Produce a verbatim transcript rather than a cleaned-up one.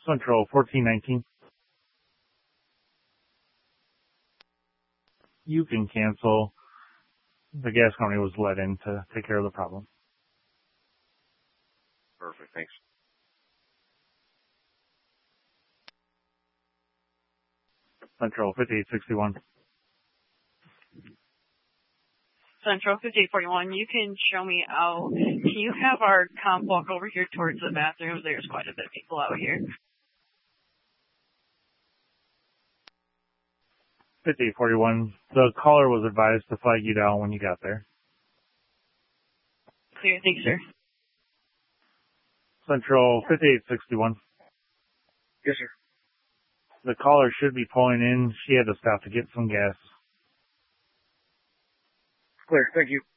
Central fourteen nineteen. You can cancel. The gas company was let in to take care of the problem. Perfect. Thanks. Central fifty-eight sixty-one. Central fifty-eight forty-one, you can show me out. Can you have our comp walk over here towards the bathrooms? There's quite a bit of people out here. fifty-eight forty-one, the caller was advised to flag you down when you got there. Clear, thank you, sir. Central fifty-eight sixty-one. Yes, sir. The caller should be pulling in. She had to stop to get some gas. Clear, thank you.